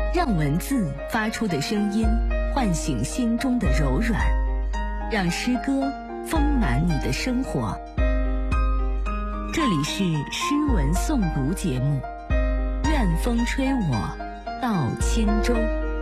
让文字发出的声音唤醒心中的柔软，让诗歌丰满你的生活。这里是诗文诵读节目，愿风吹我到轻舟。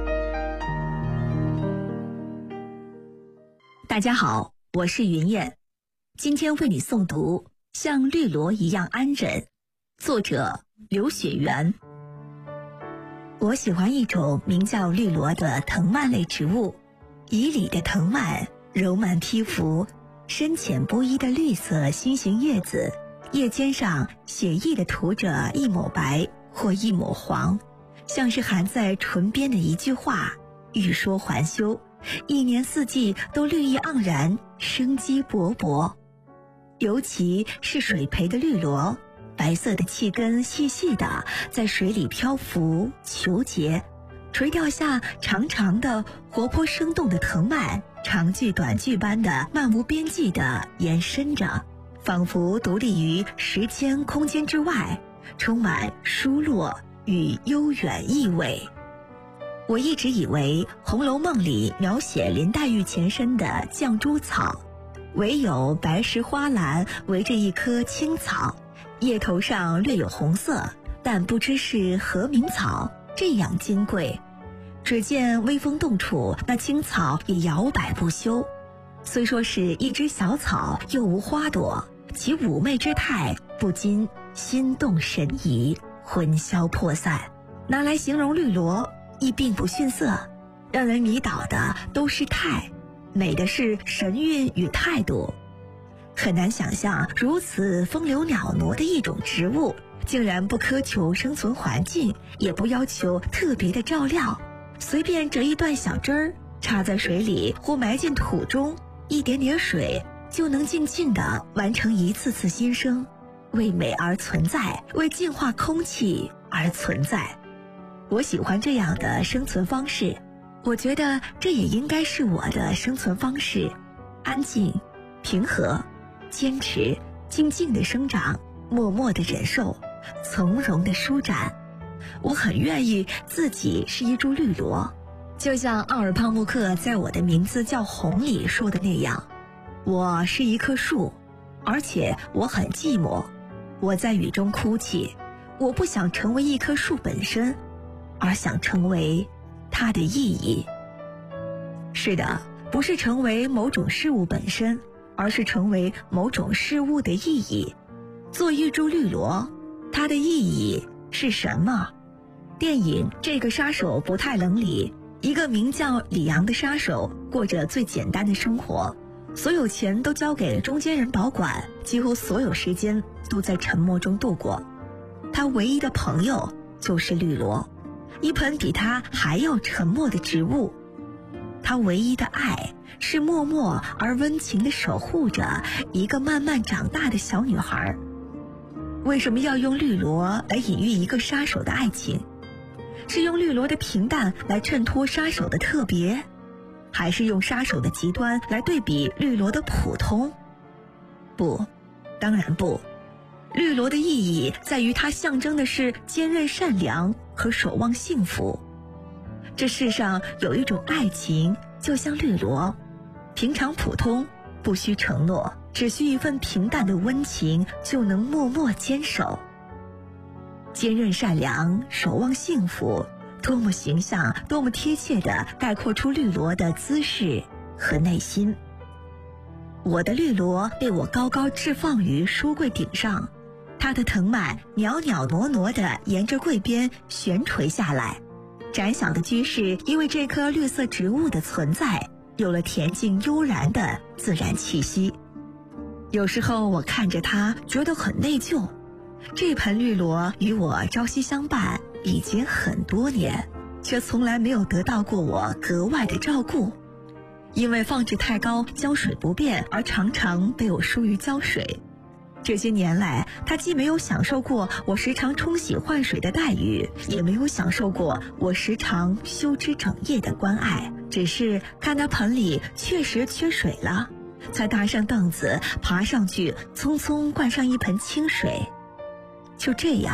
大家好，我是云燕，今天为你诵读《像绿萝一样安忍》，作者刘雪原。我喜欢一种名叫绿萝的藤蔓类植物，迤逦的藤蔓，柔蔓披拂，深浅不一的绿色心形叶子，叶尖上写意地涂着一抹白或一抹黄，像是含在唇边的一句话，欲说还休，一年四季都绿意盎然，生机勃勃。尤其是水培的绿萝，白色的气根细细的在水里漂浮求结，垂钓下长长的活泼生动的藤蔓，长句短句般的漫无边际地延伸着，仿佛独立于时间空间之外，充满疏落与悠远意味。我一直以为《红楼梦》里描写林黛玉前身的绛珠草，唯有白石花篮围着一棵青草，叶头上略有红色，但不知是何名草，这样金贵。只见微风动处，那青草也摇摆不休。虽说是一枝小草，又无花朵，其妩媚之态不禁心动神怡，魂消魄散。拿来形容绿萝亦并不逊色，让人迷倒的都是态，美的是神韵与态度。很难想象如此风流袅娜的一种植物，竟然不苛求生存环境，也不要求特别的照料，随便折一段小枝儿，插在水里或埋进土中，一点点水就能静静地完成一次次新生，为美而存在，为净化空气而存在。我喜欢这样的生存方式，我觉得这也应该是我的生存方式，安静、平和、坚持，静静的生长，默默的忍受，从容的舒展。我很愿意自己是一株绿萝，就像奥尔帕慕克在我的名字叫红里说的那样，我是一棵树，而且我很寂寞，我在雨中哭泣，我不想成为一棵树本身，而想成为它的意义。是的，不是成为某种事物本身，而是成为某种事物的意义。做一株绿萝，它的意义是什么？电影《这个杀手不太冷》里，一个名叫李阳的杀手过着最简单的生活，所有钱都交给中间人保管，几乎所有时间都在沉默中度过。他唯一的朋友就是绿萝，一盆比他还要沉默的植物。他唯一的爱是默默而温情地守护着一个慢慢长大的小女孩。为什么要用绿萝来隐喻一个杀手的爱情？是用绿萝的平淡来衬托杀手的特别，还是用杀手的极端来对比绿萝的普通？不，当然不。绿萝的意义在于它象征的是坚韧善良和守望幸福。这世上有一种爱情就像绿萝，平常普通，不需承诺，只需一份平淡的温情就能默默坚守。坚韧善良，守望幸福，多么形象，多么贴切地概括出绿萝的姿势和内心。我的绿萝被我高高置放于书柜顶上，它的藤蔓袅袅娜娜地沿着柜边悬垂下来。窄小的居室因为这棵绿色植物的存在，有了恬静悠然的自然气息。有时候我看着它，觉得很内疚。这盆绿萝与我朝夕相伴已经很多年，却从来没有得到过我格外的照顾。因为放置太高，浇水不便，而常常被我疏于浇水。这些年来，他既没有享受过我时常冲洗换水的待遇，也没有享受过我时常修枝整叶的关爱，只是看他盆里确实缺水了，才搭上凳子爬上去，匆匆灌上一盆清水。就这样，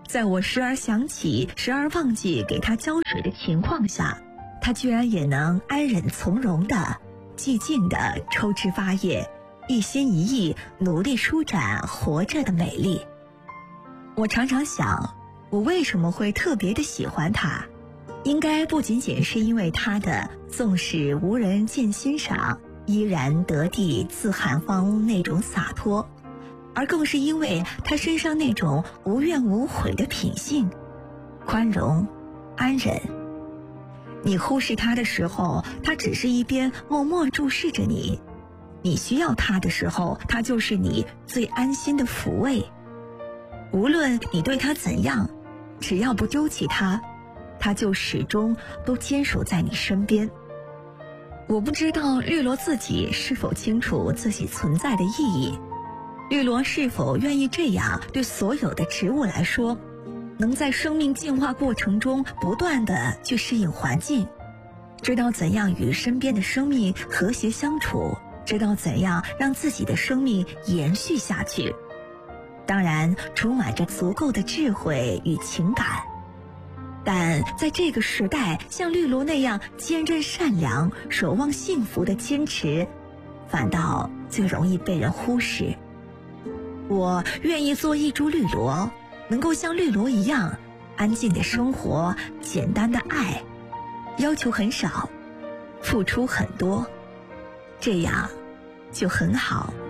在我时而想起时而忘记给他浇水的情况下，他居然也能安忍从容地寂静地抽枝发叶，一心一意努力舒展活着的美丽。我常常想，我为什么会特别的喜欢他，应该不仅仅是因为他的纵使无人见欣赏，依然得地自含芳那种洒脱，而更是因为他身上那种无怨无悔的品性，宽容安忍。你忽视他的时候，他只是一边默默注视着你；你需要他的时候，他就是你最安心的抚慰。无论你对他怎样，只要不丢弃他，他就始终都坚守在你身边。我不知道绿萝自己是否清楚自己存在的意义，绿萝是否愿意这样对所有的植物来说，能在生命进化过程中不断地去适应环境，知道怎样与身边的生命和谐相处，知道怎样让自己的生命延续下去。当然充满着足够的智慧与情感，但在这个时代，像绿萝那样坚韧善良、守望幸福的坚持，反倒最容易被人忽视。我愿意做一株绿萝，能够像绿萝一样安静的生活，简单的爱，要求很少，付出很多，这样就很好。